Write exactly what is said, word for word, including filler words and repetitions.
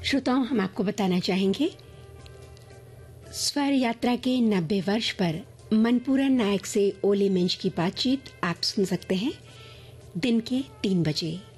श्रोताओं, हम आपको बताना चाहेंगे स्वर यात्रा के नब्बे वर्ष पर मनपूरन नायक से ओले मिंज की बातचीत आप सुन सकते हैं दिन के तीन बजे।